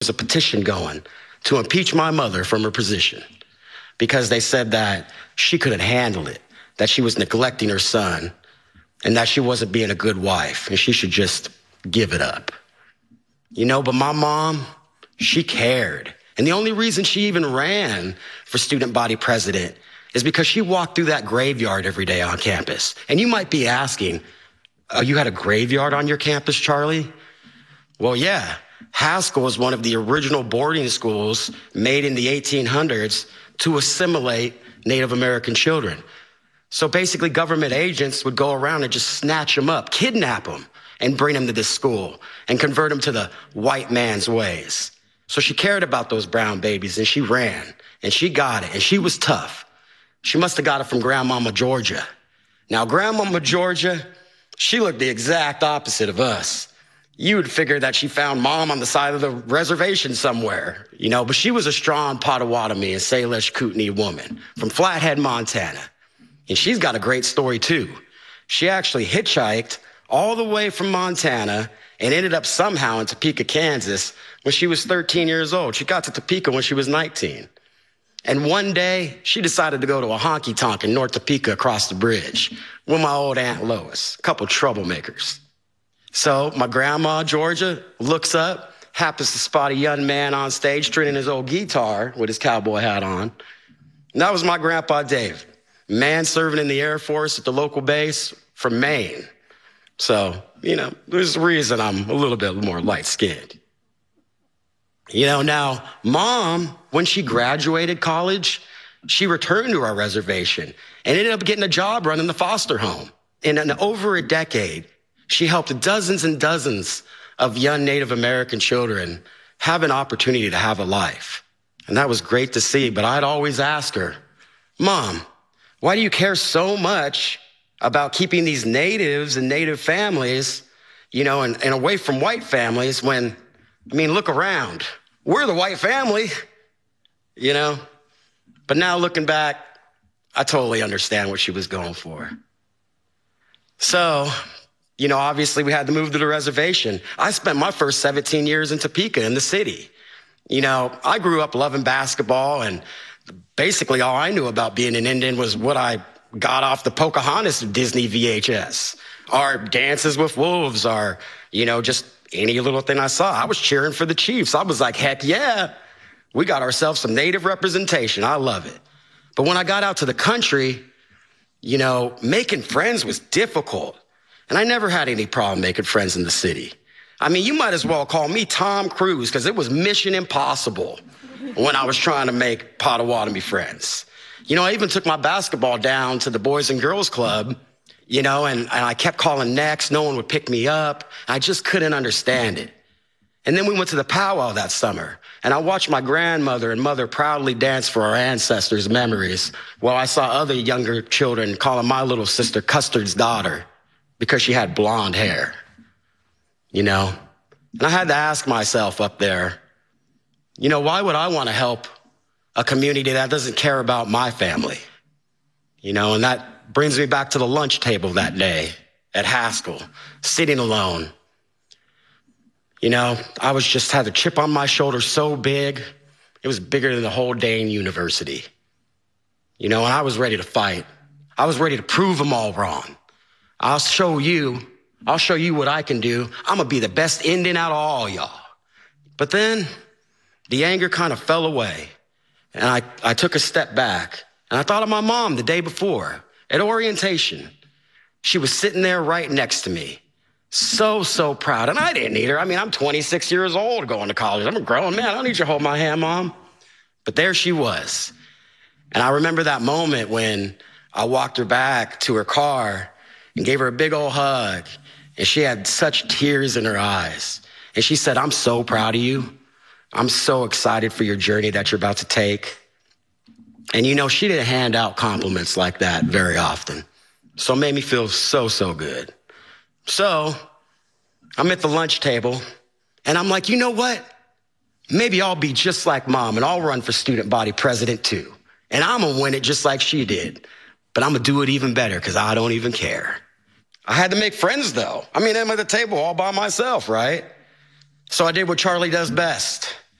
There's a petition going to impeach my mother from her position because they said that she couldn't handle it, that she was neglecting her son, and that she wasn't being a good wife, and she should just give it up. But my mom, she cared. And the only reason she even ran for student body president is because she walked through that graveyard every day on campus. And you might be asking, oh, you had a graveyard on your campus, Charlie? Well, yeah. Haskell is one of the original boarding schools made in the 1800s to assimilate Native American children. So basically, government agents would go around and just snatch them up, kidnap them, and bring them to this school and convert them to the white man's ways. So she cared about those brown babies, and she ran, and she got it, and she was tough. She must have got it from Grandmama Georgia. Now, Grandmama Georgia, she looked the exact opposite of us. You would figure that she found Mom on the side of the reservation somewhere, but she was a strong Potawatomi and Salish Kootenai woman from Flathead, Montana. And she's got a great story, too. She actually hitchhiked all the way from Montana and ended up somehow in Topeka, Kansas when she was 13 years old. She got to Topeka when she was 19. And one day, she decided to go to a honky-tonk in North Topeka across the bridge with my old Aunt Lois, a couple troublemakers. So my grandma, Georgia, looks up, happens to spot a young man on stage stringing his old guitar with his cowboy hat on. And that was my grandpa, Dave, man serving in the Air Force at the local base from Maine. So, there's a reason I'm a little bit more light-skinned. Now, Mom, when she graduated college, she returned to our reservation and ended up getting a job running the foster home. And in over a decade, she helped dozens and dozens of young Native American children have an opportunity to have a life. And that was great to see, but I'd always ask her, Mom, why do you care so much about keeping these natives and native families, and away from white families when, look around. We're the white family, But now looking back, I totally understand what she was going for. So, obviously we had to move to the reservation. I spent my first 17 years in Topeka in the city. I grew up loving basketball, and basically all I knew about being an Indian was what I got off the Pocahontas Disney VHS. Our Dances with Wolves, our, just any little thing I saw. I was cheering for the Chiefs. I was like, heck yeah, we got ourselves some native representation. I love it. But when I got out to the country, making friends was difficult. And I never had any problem making friends in the city. You might as well call me Tom Cruise because it was mission impossible when I was trying to make Potawatomi friends. I even took my basketball down to the Boys and Girls Club, and I kept calling next. No one would pick me up. I just couldn't understand it. And then we went to the powwow that summer, and I watched my grandmother and mother proudly dance for our ancestors' memories while I saw other younger children calling my little sister Custard's daughter because she had blonde hair, And I had to ask myself up there, why would I want to help a community that doesn't care about my family? And that brings me back to the lunch table that day at Haskell, sitting alone. I had a chip on my shoulder so big, it was bigger than the whole Dane University. And I was ready to fight. I was ready to prove them all wrong. I'll show you what I can do. I'm going to be the best Indian out of all y'all. But then the anger kind of fell away. And I took a step back, and I thought of my mom the day before at orientation. She was sitting there right next to me. So proud. And I didn't need her. I'm 26 years old going to college. I'm a grown man. I don't need you to hold my hand, Mom. But there she was. And I remember that moment when I walked her back to her car and gave her a big old hug. And she had such tears in her eyes. And she said, I'm so proud of you. I'm so excited for your journey that you're about to take. And she didn't hand out compliments like that very often. So it made me feel so good. So I'm at the lunch table and I'm like, you know what? Maybe I'll be just like Mom and I'll run for student body president too. And I'm going to win it just like she did. But I'm going to do it even better because I don't even care. I had to make friends though. I'm at the table all by myself, right? So I did what Charlie does best.